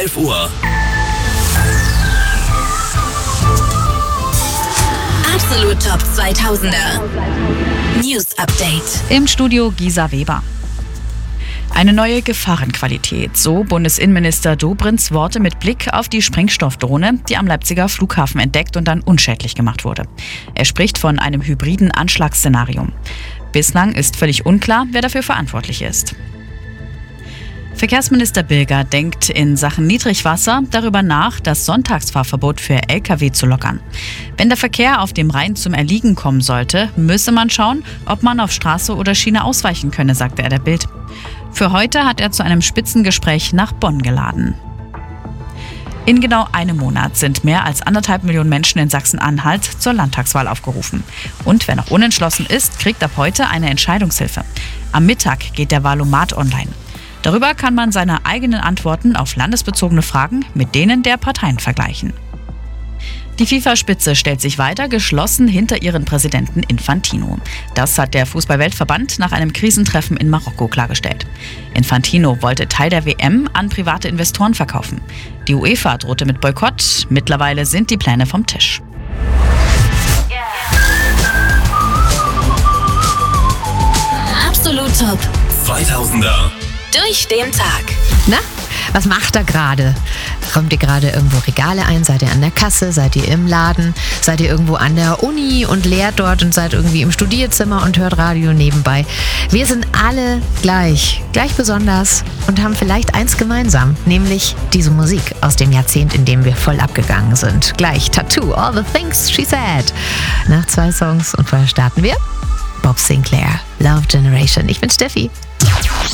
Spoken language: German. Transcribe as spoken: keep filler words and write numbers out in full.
elf Uhr. Absolut Top zweitausender. News Update. Im Studio Gisa Weber. Eine neue Gefahrenqualität, so Bundesinnenminister Dobrins Worte mit Blick auf die Sprengstoffdrohne, die am Leipziger Flughafen entdeckt und dann unschädlich gemacht wurde. Er spricht von einem hybriden Anschlagsszenario. Bislang ist völlig unklar, wer dafür verantwortlich ist. Verkehrsminister Bilger denkt in Sachen Niedrigwasser darüber nach, das Sonntagsfahrverbot für L K W zu lockern. Wenn der Verkehr auf dem Rhein zum Erliegen kommen sollte, müsse man schauen, ob man auf Straße oder Schiene ausweichen könne, sagte er der Bild. Für heute hat er zu einem Spitzengespräch nach Bonn geladen. In genau einem Monat sind mehr als anderthalb Millionen Menschen in Sachsen-Anhalt zur Landtagswahl aufgerufen. Und wer noch unentschlossen ist, kriegt ab heute eine Entscheidungshilfe. Am Mittag geht der Wahlomat online. Darüber kann man seine eigenen Antworten auf landesbezogene Fragen mit denen der Parteien vergleichen. Die FIFA-Spitze stellt sich weiter geschlossen hinter ihren Präsidenten Infantino. Das hat der Fußball-Weltverband nach einem Krisentreffen in Marokko klargestellt. Infantino wollte Teil der W M an private Investoren verkaufen. Die UEFA drohte mit Boykott. Mittlerweile sind die Pläne vom Tisch. Absolut Top zweitausender. durch den Tag. Na, was macht er gerade? Räumt ihr gerade irgendwo Regale ein? Seid ihr an der Kasse? Seid ihr im Laden? Seid ihr irgendwo an der Uni und lehrt dort und seid irgendwie im Studierzimmer und hört Radio nebenbei? Wir sind alle gleich, gleich besonders und haben vielleicht eins gemeinsam, nämlich diese Musik aus dem Jahrzehnt, in dem wir voll abgegangen sind. Gleich Tattoo, All the Things She Said. Nach zwei Songs und vorher starten wir Bob Sinclair, Love Generation. Ich bin Steffi.